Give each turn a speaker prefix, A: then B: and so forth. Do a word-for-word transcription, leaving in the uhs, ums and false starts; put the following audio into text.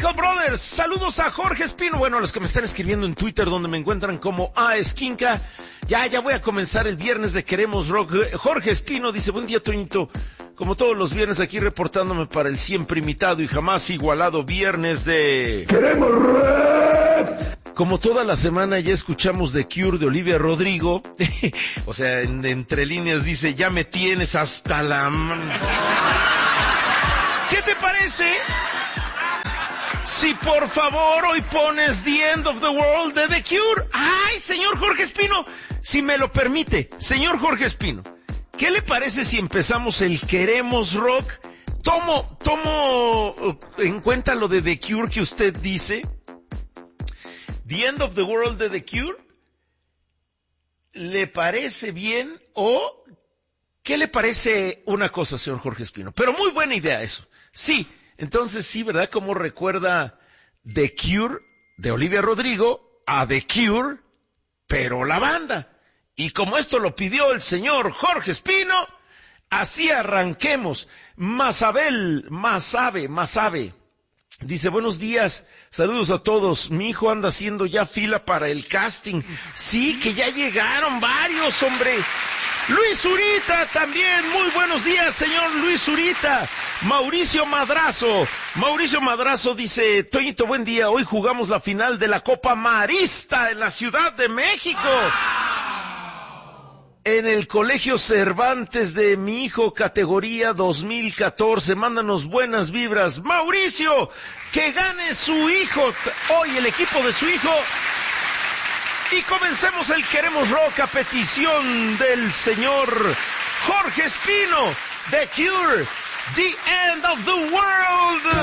A: Chemical Brothers, saludos a Jorge Espino, bueno, a los que me están escribiendo en Twitter, donde me encuentran como A Esquinca. Ya, ya voy a comenzar el viernes de Queremos Rock. Jorge Espino dice, buen día, Toñito. Como todos los viernes aquí reportándome para el siempre imitado y jamás igualado viernes de
B: Queremos Rock.
A: Como toda la semana ya escuchamos The Cure de Olivia Rodrigo. O sea, en, entre líneas dice, ya me tienes hasta la... ¿Qué te parece si por favor hoy pones The End of the World de The Cure? Ay, señor Jorge Espino, si me lo permite, señor Jorge Espino, ¿qué le parece si empezamos el Queremos Rock? Tomo, tomo en cuenta lo de The Cure que usted dice. The End of the World de The Cure, ¿le parece bien o qué le parece una cosa, señor Jorge Espino? Pero muy buena idea eso. Sí, entonces sí, ¿verdad? Como recuerda The Cure de Olivia Rodrigo a The Cure, pero la banda. Y como esto lo pidió el señor Jorge Espino, así arranquemos. Masabel, Masabe, Masabe. Dice, buenos días, saludos a todos. Mi hijo anda haciendo ya fila para el casting. Sí, que ya llegaron varios, hombre. Luis Zurita también, muy buenos días, señor Luis Zurita. Mauricio Madrazo, Mauricio Madrazo dice, Toñito, buen día, hoy jugamos la final de la Copa Marista en la Ciudad de México. En el Colegio Cervantes de mi hijo, categoría dos mil catorce, mándanos buenas vibras. Mauricio, que gane su hijo, hoy el equipo de su hijo. Y comencemos el Queremos Rock a petición del señor Jorge Espino, The Cure, The End of the World.